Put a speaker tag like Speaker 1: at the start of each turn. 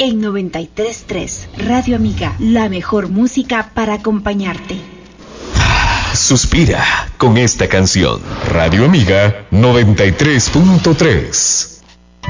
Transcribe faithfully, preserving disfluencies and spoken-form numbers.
Speaker 1: en noventa y tres punto tres. Radio Amiga, la mejor música para acompañarte.
Speaker 2: Suspira con esta canción. Radio Amiga noventa y tres punto tres.